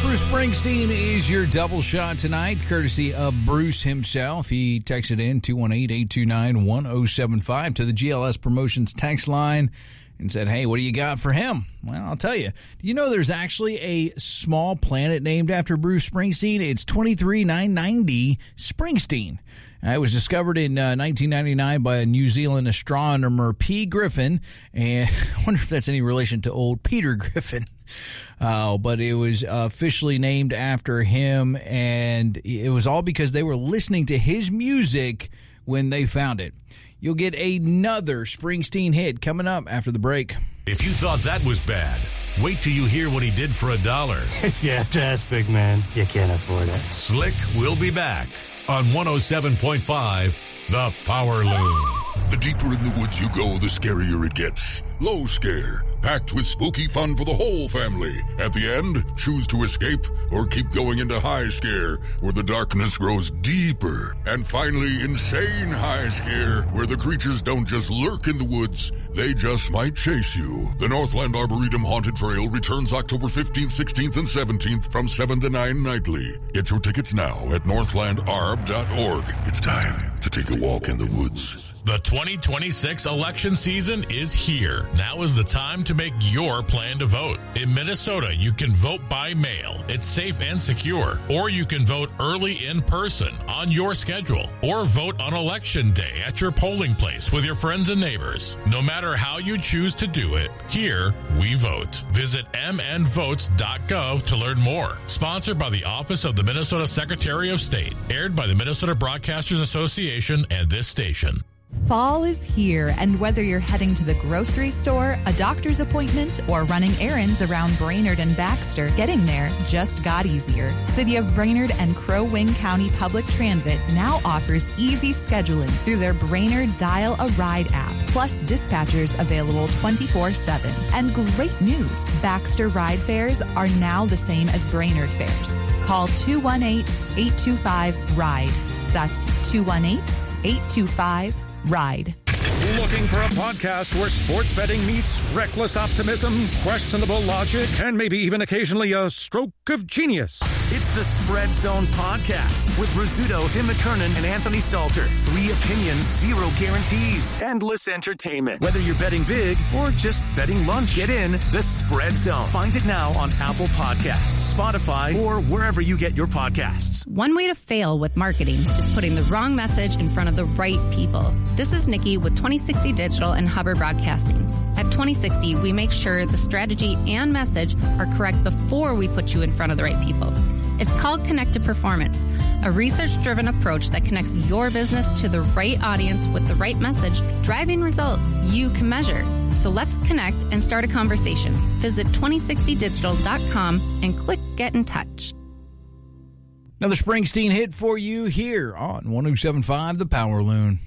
Bruce Springsteen is your double shot tonight, courtesy of Bruce himself. He texted in 218-829-1075 to the GLS Promotions text line and said, hey, what do you got for him? Well, I'll tell you. Do you know there's actually a small planet named after Bruce Springsteen? It's 23990 Springsteen. It was discovered in 1999 by a New Zealand astronomer, P. Griffin, and I wonder if that's any relation to old Peter Griffin. But it was officially named after him, and it was all because they were listening to his music when they found it. You'll get another Springsteen hit coming up after the break. If you thought that was bad, wait till you hear what he did for $1. If you have to ask, big man, you can't afford it. Slick will be back on 107.5, The Power Loon. The deeper in the woods you go, the scarier it gets. Low Scare, packed with spooky fun for the whole family. At the end, choose to escape or keep going into High Scare, where the darkness grows deeper. And finally, Insane High Scare, where the creatures don't just lurk in the woods, they just might chase you. The Northland Arboretum Haunted Trail returns October 15th, 16th, and 17th from 7 to 9 nightly. Get your tickets now at northlandarb.org. It's time to take a walk in the woods. The 2026 election season is here. Now is the time to make your plan to vote. In Minnesota, you can vote by mail. It's safe and secure. Or you can vote early in person on your schedule. Or vote on election day at your polling place with your friends and neighbors. No matter how you choose to do it, here we vote. Visit mnvotes.gov to learn more. Sponsored by the Office of the Minnesota Secretary of State. Aired by the Minnesota Broadcasters Association and this station. Fall is here, and whether you're heading to the grocery store, a doctor's appointment, or running errands around Brainerd and Baxter, getting there just got easier. City of Brainerd and Crow Wing County Public Transit now offers easy scheduling through their Brainerd Dial a Ride app, plus dispatchers available 24/7. And great news, Baxter ride fares are now the same as Brainerd fares. Call 218-825-RIDE. That's 218-825-RIDE. Looking for a podcast where sports betting meets reckless optimism, questionable logic, and maybe even occasionally a stroke of genius? It's the Spread Zone Podcast with Rizzuto, Tim McKernan, and Anthony Stalter. 3 opinions, 0 guarantees. Endless entertainment. Whether you're betting big or just betting lunch, get in the Spread Zone. Find it now on Apple Podcasts, Spotify, or wherever you get your podcasts. One way to fail with marketing is putting the wrong message in front of the right people. This is Nikki with 2060 Digital and Hubbard Broadcasting. At 2060, we make sure the strategy and message are correct before we put you in front of the right people. It's called Connected Performance, a research-driven approach that connects your business to the right audience with the right message, driving results you can measure. So let's connect and start a conversation. Visit 2060digital.com and click Get in Touch. Another Springsteen hit for you here on 107.5 The Power Loon.